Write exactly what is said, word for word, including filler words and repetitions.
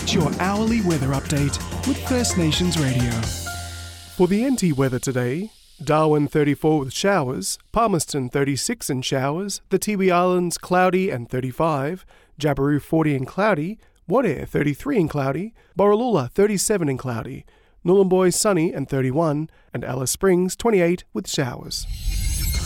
Get your hourly weather update with First Nations Radio. For the N T weather today, Darwin thirty-four with showers, Palmerston thirty-six and showers, the Tiwi Islands cloudy and thirty-five, Jabiru forty and cloudy, Wadair thirty-three and cloudy, Borroloola thirty-seven and cloudy, Nhulunbuy sunny and thirty-one, and Alice Springs twenty-eight with showers.